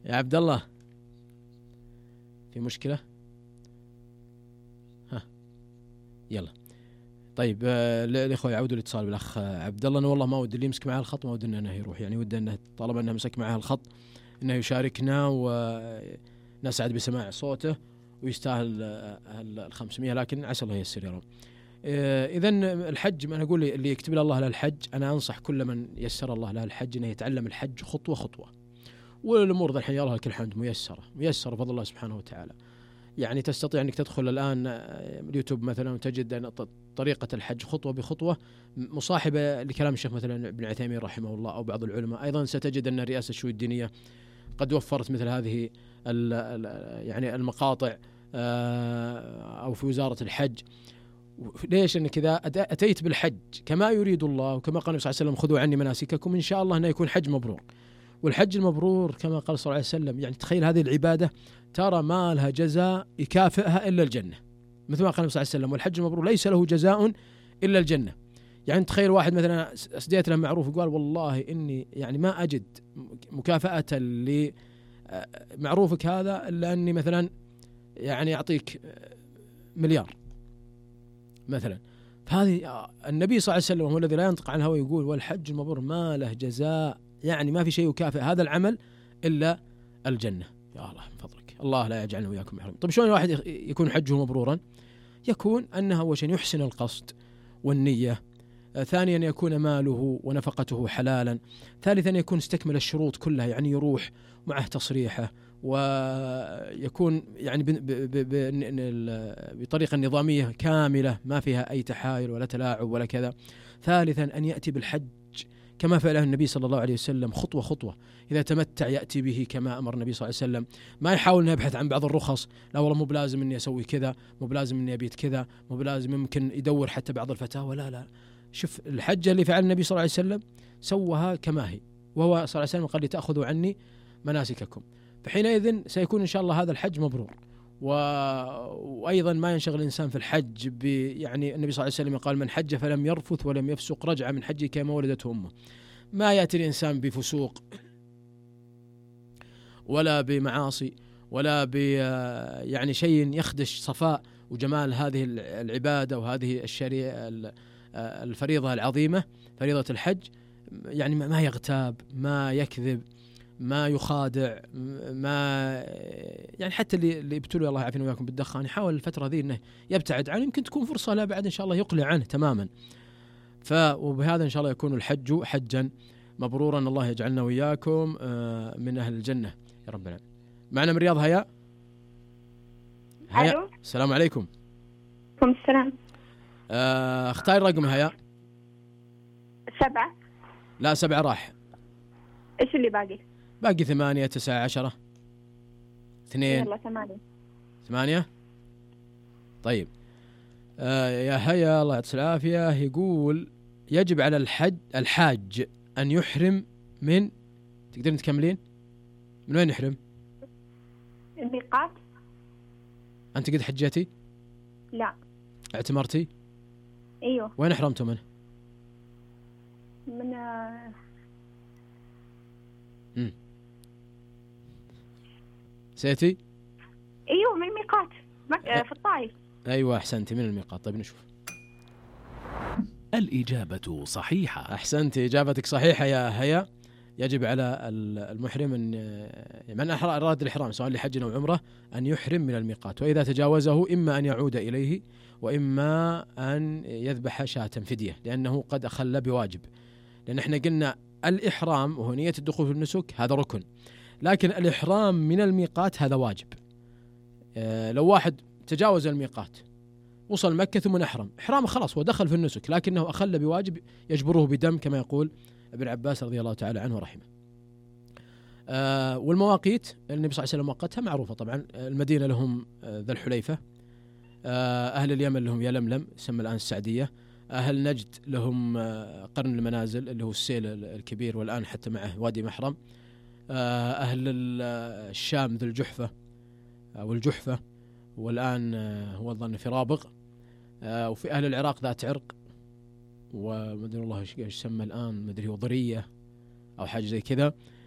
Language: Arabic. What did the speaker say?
يا عبد الله في مشكلة؟ ها يلا. طيب الإخوة يعودوا الاتصال بالأخ عبد الله. أنا والله ما ودي اللي يمسك معه الخط، ما ودي أنه يروح، يعني ودي أنه طالما أنه مسك معه الخط أنه يشاركنا ونسعد بسماع صوته ويستاهل 500، لكن عسى الله ييسر يا رب. إذن الحج، ما أنا أقول اللي يكتب له الله له الحج، أنا أنصح كل من يسر الله له الحج أنه يتعلم الحج خطوة خطوة. والأمور ذا الحين يا الله لك الحمد ميسرة بفضل الله سبحانه وتعالى. يعني تستطيع أنك تدخل الآن اليوتيوب مثلا وتجد أن طريقة الحج خطوة بخطوة مصاحبة لكلام الشيخ مثلا ابن عثيمين رحمه الله أو بعض العلماء. أيضا ستجد أن رئاسة الشؤون الدينية قد وفرت مثل هذه يعني المقاطع أو في وزارة الحج. ليش؟ أنك إذا أتيت بالحج كما يريد الله وكما قال النبي صلى الله عليه وسلم خذوا عني مناسككم، إن شاء الله أنه يكون حج مبرور. والحج المبرور كما قال صلى الله عليه وسلم، يعني تخيل هذه العبادة ترى ما لها جزاء يكافئها إلا الجنة، مثل ما قال النبي صلى الله عليه وسلم والحج المبرور ليس له جزاء إلا الجنة. يعني تخيل واحد مثلا أسديت له معروف وقال والله إني يعني ما أجد مكافأة لمعروفك هذا إلا أني مثلا يعني أعطيك مليار مثلا. فهذه النبي صلى الله عليه وسلم هو الذي لا ينطق عن الهوى يقول والحج المبرور ما له جزاء، يعني ما في شيء يكافئ هذا العمل إلا الجنة. يا الله من فضلك، الله لا يجعلنا وياكم محروم. طيب شلون الواحد يكون حجه مبرورا؟ يكون أنه أول شيء يحسن القصد والنية، ثانيا يكون ماله ونفقته حلالا، ثالثا يكون استكمل الشروط كلها، يعني يروح معه تصريحه ويكون يعني بطريقة نظامية كاملة ما فيها أي تحايل ولا تلاعب ولا كذا. ثالثا أن يأتي بالحج كما فعله النبي صلى الله عليه وسلم خطوة خطوة. إذا تمتع يأتي به كما أمر النبي صلى الله عليه وسلم، ما يحاول أن يبحث عن بعض الرخص، لا والله مو بلازم أني أسوي كذا، مو بلازم أني أبيت كذا، مو بلازم، ممكن يدور حتى بعض الفتاوى. لا، شوف الحجة اللي فعل النبي صلى الله عليه وسلم سوها كما هي، وهو صلى الله عليه وسلم قال لتأخذوا عني مناسككم. فحينئذ سيكون إن شاء الله هذا الحج مبرور. وأيضا ما ينشغل الإنسان في الحج يعني النبي صلى الله عليه وسلم قال من حج فلم يرفث ولم يفسق رجع من حجه كما ولدته أمه. ما يأتي الإنسان بفسوق ولا بمعاصي ولا يعني شيء يخدش صفاء وجمال هذه العبادة وهذه الشريعة الفريضة العظيمة، فريضة الحج. يعني ما يغتاب، ما يكذب، ما يخادع، ما يعني حتى اللي ابتلوا الله يعافينا وياكم بالدخان يحاول الفترة ذي انه يبتعد عنه، يمكن تكون فرصة لا بعد ان شاء الله يقلع عنه تماما. وبهذا ان شاء الله يكون الحج حجا مبرورا. الله يجعلنا وياكم من اهل الجنة يا رب العالمين. معنا من الرياض هيا. الو السلام عليكم. وعليكم السلام. اختار رقم هيا. 7. لا 7 راح. ايش اللي باقي؟ باقي 8 9 10 2. يلا 8. طيب يا هيا الله يعطيك العافية. يقول يجب على الحاج أن يحرم من، تقدرين تكملين؟ من وين يحرم؟ الميقات. أنت قد حجتي؟ لا. اعتمرتي؟ ايوه. وين احرمتوا منه؟ من سيتي؟ ايوه من الميقات في الطائف. ايوه احسنتي من الميقات. طيب نشوف. الإجابة صحيحة. احسنتي، اجابتك صحيحة يا هيا. يجب على المحرم ان من اراد الاحرام سواء لحج او عمره ان يحرم من الميقات، واذا تجاوزه اما ان يعود اليه واما ان يذبح شاة فدية، لانه قد اخل بواجب. لان احنا قلنا الاحرام وهو نية الدخول في النسك هذا ركن، لكن الإحرام من الميقات هذا واجب. لو واحد تجاوز الميقات وصل مكة ثم أحرم، إحرامه خلاص هو دخل في النسك، لكنه أخل بواجب يجبره بدم كما يقول ابن عباس رضي الله تعالى عنه ورحمه. والمواقيت النبي صلى الله عليه وسلم وقتها معروفة طبعا. المدينة لهم ذا الحليفة، أهل اليمن لهم يلملم يسمى الآن السعدية، أهل نجد لهم قرن المنازل اللي هو السيل الكبير والآن حتى معه وادي محرم، أهل الشام ذو الجحفة والجحفة والآن هو الظن في رابغ، وفي أهل العراق ذات عرق، ومدري الله ايش يسمى الآن، مدري هو ضرية أو حاجة زي كذا.